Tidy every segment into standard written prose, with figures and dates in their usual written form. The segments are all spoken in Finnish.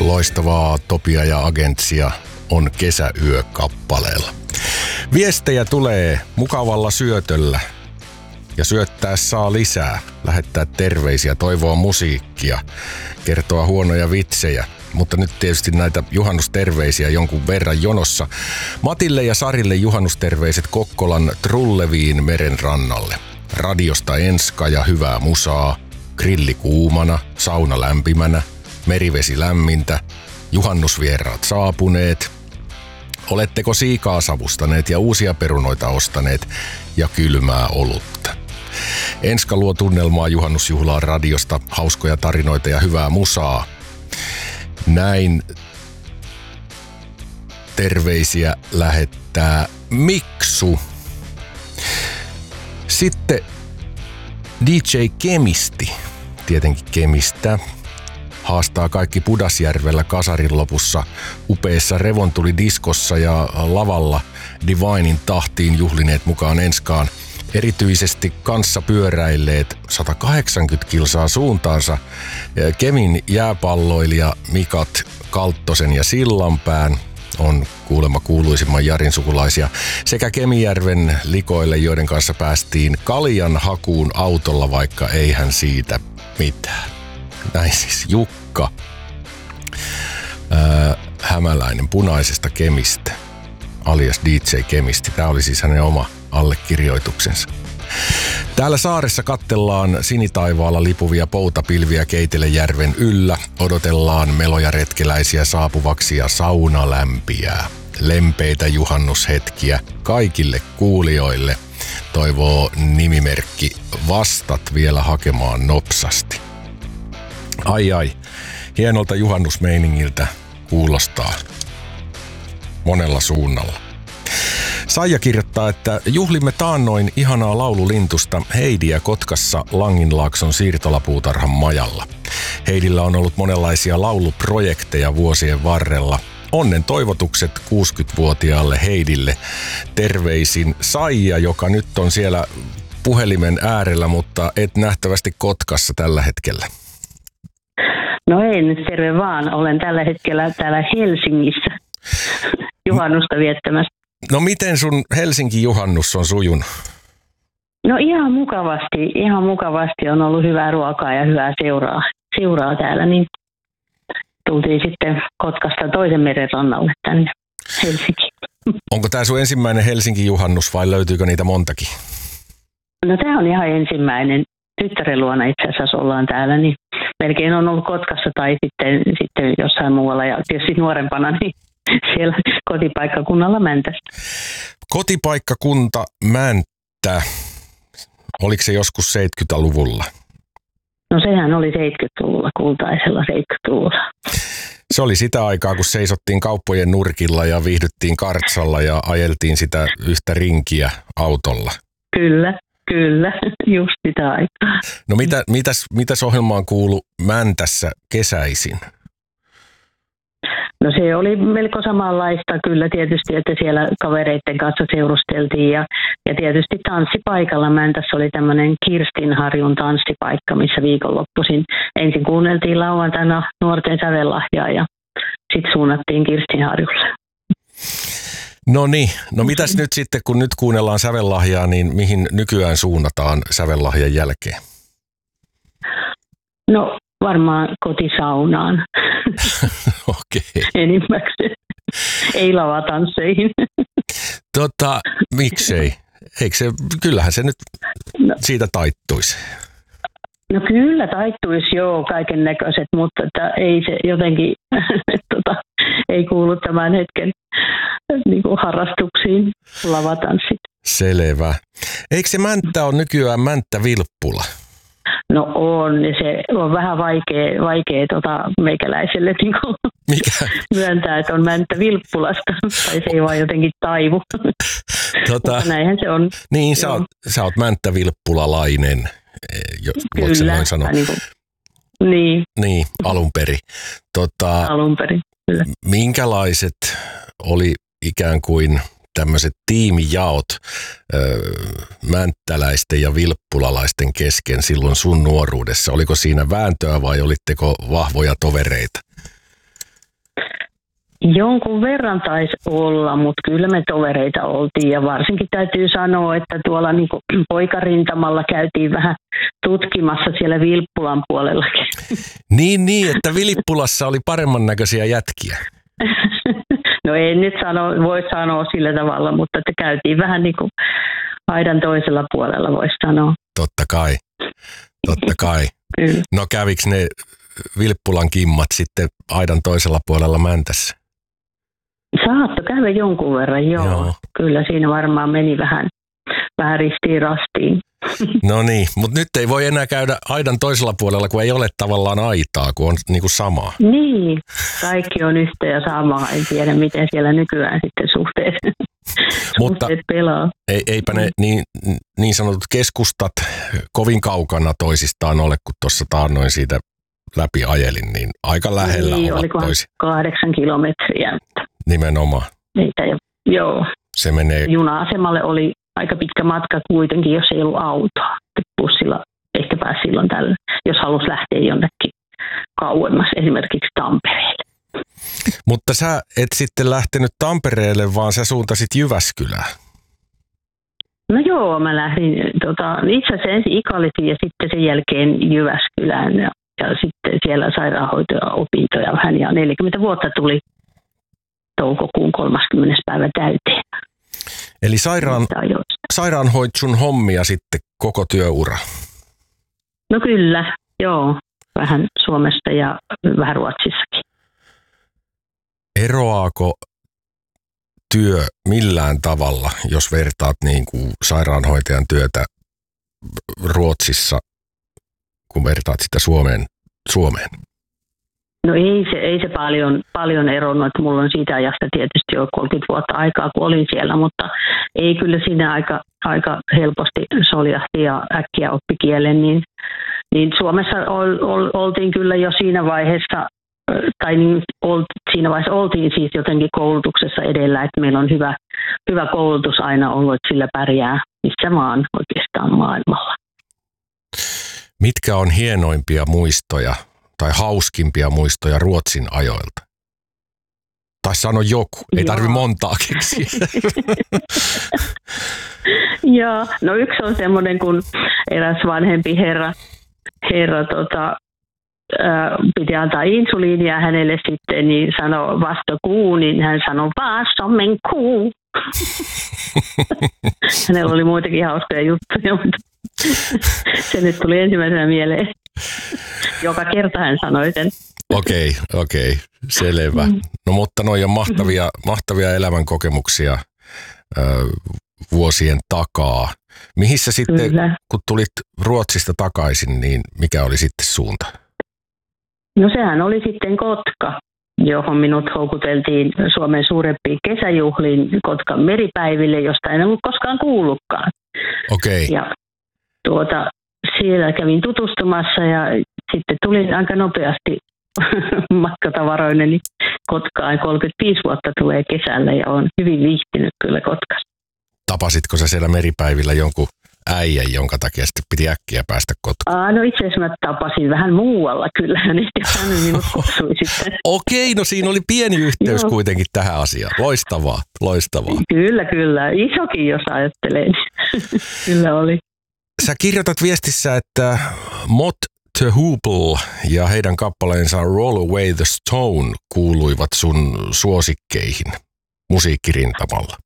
Loistavaa Topia ja Agentsia on Kesäyö kappaleella. Viestejä tulee mukavalla syötöllä ja syöttää saa lisää, lähettää terveisiä, toivoa musiikkia, kertoa huonoja vitsejä. Mutta nyt tietysti näitä juhannusterveisiä jonkun verran jonossa. Matille ja Sarille juhannusterveiset Kokkolan Trulleviin meren rannalle. Radiosta Enska ja hyvää musaa, grilli kuumana, sauna lämpimänä, merivesi lämmintä, juhannusvieraat saapuneet. Oletteko siikaa savustaneet ja uusia perunoita ostaneet ja kylmää olutta? Enska luo tunnelmaa juhannusjuhlaan radiosta, hauskoja tarinoita ja hyvää musaa. Näin terveisiä lähettää Miksu. Sitten DJ Kemisti, tietenkin Kemistä, haastaa kaikki Pudasjärvellä kasarin lopussa upeassa revontulidiskossa ja lavalla Divinin tahtiin juhlineet mukaan Enskaan. Erityisesti kanssa pyöräilleet 180 kilsaa suuntaansa Kemin jääpalloilija Mikat Kalttosen ja Sillanpään on kuulemma kuuluisimman Jarin sukulaisia, sekä Kemijärven likoille, joiden kanssa päästiin kaljan hakuun autolla, vaikka eihän siitä mitään. Näin siis Jukka Hämäläinen Punaisesta Kemistä, alias DJ Kemisti. Tämä oli siis hänen oma allekirjoituksensa. Täällä saaressa katsellaan sinitaivaalla lipuvia poutapilviä Keitelejärven yllä. Odotellaan meloja retkeläisiä saapuvaksi ja sauna lämpiää. Lempeitä juhannushetkiä kaikille kuulijoille, toivoo nimimerkki Vastat vielä hakemaan nopsasti. Ai, hienolta juhannusmeiningiltä kuulostaa monella suunnalla. Saija kirjoittaa, että juhlimme taannoin ihanaa laululintusta Heidiä Kotkassa Langinlaakson siirtolapuutarhan majalla. Heidillä on ollut monenlaisia lauluprojekteja vuosien varrella. Onnen toivotukset 60-vuotiaalle Heidille. Terveisin Saija, joka nyt on siellä puhelimen äärellä, mutta et nähtävästi Kotkassa tällä hetkellä. No en, terve vaan. Olen tällä hetkellä täällä Helsingissä juhannusta viettämässä. No miten sun Helsingin juhannus on sujunut? No ihan mukavasti on ollut hyvää ruokaa ja hyvää seuraa täällä, niin tultiin sitten Kotkasta toisen meren rannalle tänne Helsinkiin. Onko tämä sun ensimmäinen Helsingin juhannus vai löytyykö niitä montakin? No tämä on ihan ensimmäinen. Tyttären luona itse asiassa ollaan täällä, niin melkein on ollut Kotkassa tai sitten jossain muualla ja tietysti nuorempana niin siellä kotipaikkakunnalla Mäntästä. Kotipaikkakunta Mänttä, oliko se joskus 70-luvulla? No sehän oli 70-luvulla, kultaisella 70-luvulla. Se oli sitä aikaa, kun seisottiin kauppojen nurkilla ja viihdyttiin kartsalla ja ajeltiin sitä yhtä rinkiä autolla. Kyllä, just sitä aikaa. No mitäs ohjelmaan kuului Mäntässä kesäisin? No se oli melko samanlaista kyllä tietysti, että siellä kavereiden kanssa seurusteltiin ja tietysti tanssipaikalla Mäntässä oli tämmöinen Kirstinharjun tanssipaikka, missä viikonloppuisin ensin kuunneltiin lauantaina nuorten sävellahjaa ja sitten suunnattiin Kirstinharjulle. No niin, no mitäs nyt sitten, kun nyt kuunnellaan sävellahjaa, niin mihin nykyään suunnataan sävellahjan jälkeen? No varmaan kotisaunaan. Okei. Enimmäkseen. Ei lavatansseihin. Miksei? Kyllähän se nyt siitä taittuisi. No kyllä taittuisi kaiken näköiset, mutta että ei se jotenkin ei kuulu tämän hetken niin kuin harrastuksiin lavatanssit. Selvä. Eikö se Mänttä ole nykyään Mänttä Vilppula? No on, ja se on vähän vaikea meikäläiselle niin kuin myöntää, että on Mänttä Vilppulasta, tai se ei vaan jotenkin taivu. Mutta näinhän se on. Niin, sä oot Mänttä Vilppulalainen, voiko se noin sanoa? Niin, alun perin. Alun perin, kyllä. Minkälaiset oli ikään kuin tämmöiset tiimijaot mänttäläisten ja vilppulalaisten kesken silloin sun nuoruudessa? Oliko siinä vääntöä vai olitteko vahvoja tovereita? Jonkun verran taisi olla, mutta kyllä me tovereita oltiin ja varsinkin täytyy sanoa, että tuolla niin kuin poikarintamalla käytiin vähän tutkimassa siellä Vilppulan puolellakin. Niin, että Vilppulassa oli paremman näköisiä jätkiä. No en nyt voi sanoa sillä tavalla, mutta että käytiin vähän niin kuin aidan toisella puolella, voisi sanoa. Totta kai. No käviks ne Vilppulan kimmat sitten aidan toisella puolella Mäntässä? Saatto käydä jonkun verran, joo. Kyllä siinä varmaan meni vähän ristiin rastiin. No niin, mutta nyt ei voi enää käydä aidan toisella puolella, kun ei ole tavallaan aitaa, kun on niinku samaa. Niin, kaikki on yhtä ja samaa. En tiedä, miten siellä nykyään sitten suhteet pelaa. Eipä ne niin sanotut keskustat kovin kaukana toisistaan ole, kun tuossa taannoin siitä läpi ajelin, niin aika lähellä ovat toisiaan. 8 kilometriä. Nimenomaan. Joo. Se menee. Juna-asemalle oli aika pitkä matka kuitenkin, jos ei ollut autoa. Bussilla ehkä pääsi silloin tällä, jos halusi lähteä jonnekin kauemmas, esimerkiksi Tampereelle. Mutta sä et sitten lähtenyt Tampereelle, vaan sä suuntasit Jyväskylään. No joo, mä lähdin itse asiassa ensin Ikalitiin ja sitten sen jälkeen Jyväskylään ja sitten siellä sairaanhoitaja-opintoja vähän ja 40 vuotta tuli toukokuun 30. päivä täyteen. Eli sairaanhoit sun hommia sitten koko työura? No kyllä, joo. Vähän Suomesta ja vähän Ruotsissakin. Eroaako työ millään tavalla, jos vertaat niin kuin sairaanhoitajan työtä Ruotsissa, kun vertaat sitä Suomeen? No ei se paljon eronnut, että mulla on siitä ajasta tietysti jo 30 vuotta aikaa, kun olin siellä, mutta ei kyllä siinä aika helposti soljahti ja äkkiä oppi kielen, niin Suomessa oltiin kyllä jo siinä vaiheessa, siinä vaiheessa oltiin siis jotenkin koulutuksessa edellä, että meillä on hyvä koulutus aina ollut, että sillä pärjää missä vaan oikeastaan maailmalla. Mitkä on hienoimpia muistoja tai hauskimpia muistoja Ruotsin ajoilta? Tai sano joku, ei tarvitse montaa keksiä. Joo, no yksi on semmoinen, kun eräs vanhempi herra piti antaa insuliinia hänelle sitten, niin sanoi vastakuu, niin hän sanoi vaasommen kuu. Hänellä oli muitakin hauskoja juttuja, mutta se nyt tuli ensimmäisenä mieleen. Joka kerta hän sanoi sen. Okei, selvä. No mutta noi on mahtavia elämänkokemuksia vuosien takaa. Mihin sä sitten, kun tulit Ruotsista takaisin, niin mikä oli sitten suunta? No sehän oli sitten Kotka, johon minut houkuteltiin Suomen suurempiin kesäjuhliin Kotkan meripäiville, josta en ollut koskaan kuullutkaan. Okei. Ja siellä kävin tutustumassa ja sitten tulin aika nopeasti matkatavaroineni Kotkaan. 35 vuotta tulee kesällä ja olen hyvin viihtynyt kyllä Kotkassa. Tapasitko sä siellä meripäivillä jonkun äijän, jonka takia sitten piti äkkiä päästä Kotkaan? No itse asiassa mä tapasin vähän muualla kyllä, hän minut kutsui sitten. Okei, no siinä oli pieni yhteys kuitenkin tähän asiaan. Loistavaa. Kyllä. Isokin, jos ajattelee. Kyllä oli. Sä kirjoitat viestissä, että Mott the Hoople ja heidän kappaleensa Roll Away the Stone kuuluivat sun suosikkeihin musiikkirintamalla.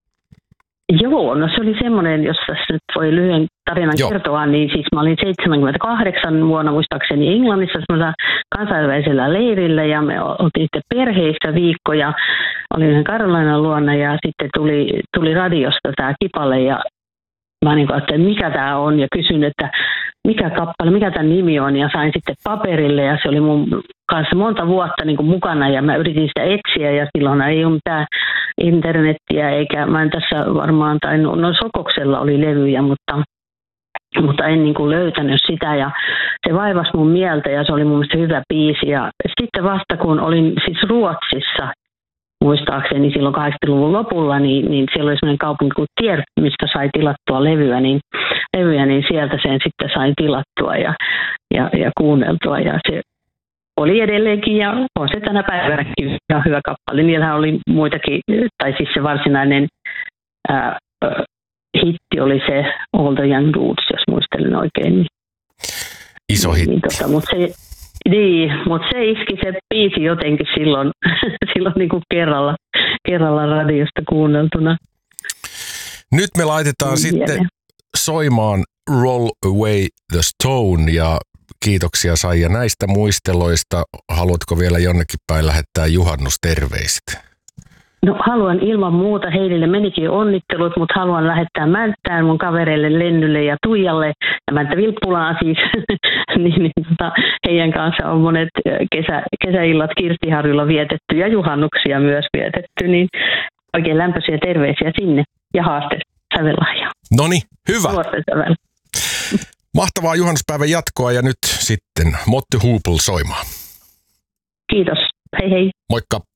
Joo, no se oli semmoinen, jos tässä nyt voi lyhyen tarinan kertoa, niin siis mä olin 78 vuonna muistaakseni Englannissa semmoisella kansainvälisellä leirillä ja me oltiin sitten perheissä viikkoja. Olin yhden Karolainan luona ja sitten tuli radiosta tämä kipale ja mä niin ajattelin, että mikä tämä on ja kysyin, että mikä kappale, mikä tämän nimi on ja sain sitten paperille ja se oli mun kanssa monta vuotta niin kuin mukana ja mä yritin sitä etsiä ja silloin ei ole mitään internettiä eikä mä en tässä varmaan, tai no Sokoksella oli levyjä, mutta en niin kuin löytänyt sitä ja se vaivasi mun mieltä ja se oli mun mielestä hyvä biisi ja sitten vasta kun olin siis Ruotsissa, muistaakseni silloin 80-luvun lopulla, niin siellä oli sellainen kaupunki kuin Tier, mistä sai tilattua levyjä, niin sieltä sen sitten sain tilattua ja kuunneltua. Ja se oli edelleenkin ja on se tänä päivänäkin ihan hyvä kappale. Niillähän oli muitakin, tai siis se varsinainen hitti oli se All the Young Dudes, jos muistelen oikein. Niin, iso hitti. Mutta se iski se biisi jotenkin silloin niin kuin kerralla radiosta kuunneltuna. Nyt me laitetaan sitten soimaan Roll Away the Stone ja kiitoksia Saija näistä muisteloista. Haluatko vielä jonnekin päin lähettää juhannusterveiset? No haluan ilman muuta, heille menikin onnittelut, mutta haluan lähettää Mänttään mun kavereille Lennylle ja Tuijalle ja Mänttä Vilppulaan siis. Heidän kanssa on monet kesäillat Kirstiharjulla vietetty ja juhannuksia myös vietetty, niin oikein lämpöisiä terveisiä sinne ja haaste sävellahjaa. Noniin, hyvä. Mahtavaa juhannuspäivän jatkoa ja nyt sitten Motte Hoople soimaan. Kiitos. Hei hei. Moikka.